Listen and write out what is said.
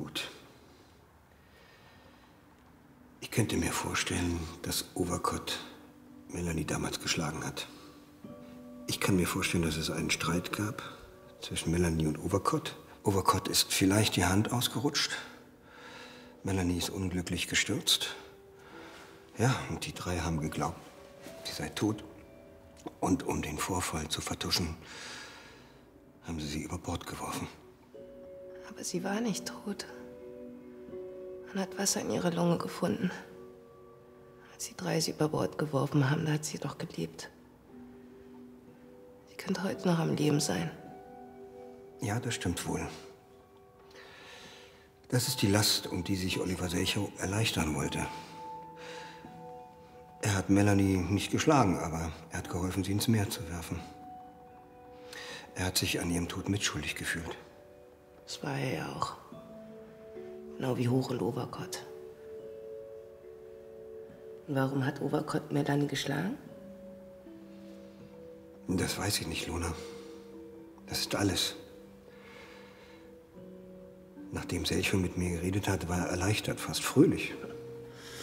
Gut. Ich könnte mir vorstellen, dass Overcott Melanie damals geschlagen hat. Ich kann mir vorstellen, dass es einen Streit gab zwischen Melanie und Overcott. Overcott ist vielleicht die Hand ausgerutscht. Melanie ist unglücklich gestürzt. Ja, und die drei haben geglaubt, sie sei tot. Und um den Vorfall zu vertuschen, haben sie über Bord geworfen. Aber sie war nicht tot. Man hat Wasser in ihrer Lunge gefunden. Als die drei sie über Bord geworfen haben, da hat sie doch gelebt. Sie könnte heute noch am Leben sein. Ja, das stimmt wohl. Das ist die Last, um die sich Oliver Selchow erleichtern wollte. Er hat Melanie nicht geschlagen, aber er hat geholfen, sie ins Meer zu werfen. Er hat sich an ihrem Tod mitschuldig gefühlt. Das war er ja auch. Genau wie Hoch und Overcott. Und warum hat Overcott Melanie geschlagen? Das weiß ich nicht, Lona. Das ist alles. Nachdem Selchow mit mir geredet hat, war er erleichtert, fast fröhlich.